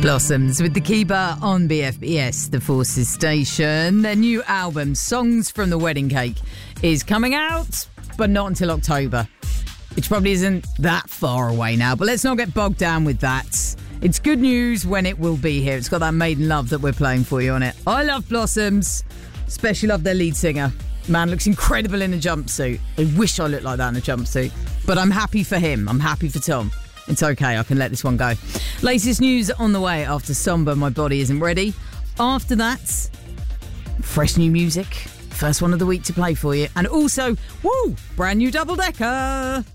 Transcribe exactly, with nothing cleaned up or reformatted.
Blossoms with The Keeper on B F B S, the Forces station. Their new album, Songs from the Wedding Cake, is coming out, but not until October, which probably isn't that far away now. But let's not get bogged down with that. It's good news when it will be here. It's got that Maiden Love that we're playing for you on it. I love Blossoms, especially love their lead singer. Man looks incredible in a jumpsuit. I wish I looked like that in a jumpsuit. But I'm happy for him. I'm happy for Tom. It's okay, I can let this one go. Latest news on the way after Somber, My Body Isn't Ready. After that, fresh new music. First one of the week to play for you. And also, woo, brand new double-decker.